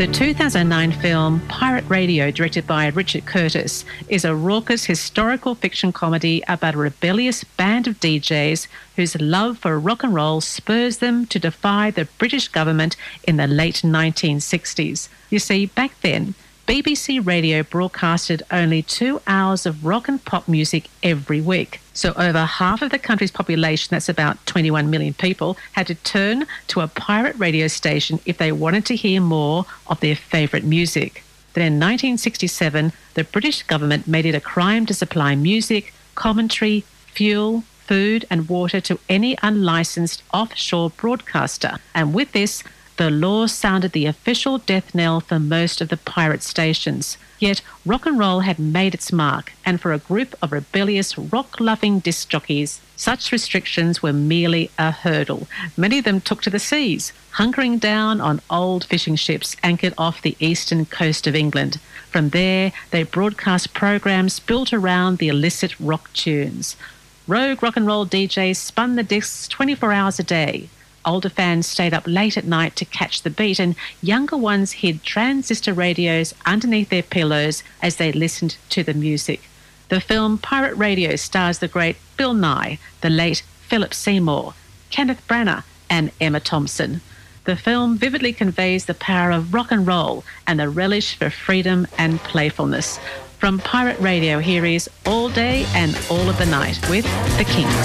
The 2009 film Pirate Radio, directed by Richard Curtis, is a raucous historical fiction comedy about a rebellious band of DJs whose love for rock and roll spurs them to defy the British government in the late 1960s. You see, back then, BBC Radio broadcasted only 2 hours of rock and pop music every week. So over half of the country's population, that's about 21 million people, had to turn to a pirate radio station if they wanted to hear more of their favourite music. Then in 1967, the British government made it a crime to supply music, commentary, fuel, food and water to any unlicensed offshore broadcaster. And with this, the law sounded the official death knell for most of the pirate stations. Yet rock and roll had made its mark, and for a group of rebellious rock-loving disc jockeys, such restrictions were merely a hurdle. Many of them took to the seas, hunkering down on old fishing ships anchored off the eastern coast of England. From there, they broadcast programs built around the illicit rock tunes. Rogue rock and roll DJs spun the discs 24 hours a day. Older fans stayed up late at night to catch the beat, and younger ones hid transistor radios underneath their pillows as they listened to the music. The film Pirate Radio stars the great Bill Nye, the late Philip Seymour, Kenneth Branagh and Emma Thompson. The film vividly conveys the power of rock and roll and the relish for freedom and playfulness. From Pirate Radio, here is All Day and All of the Night with The Kings.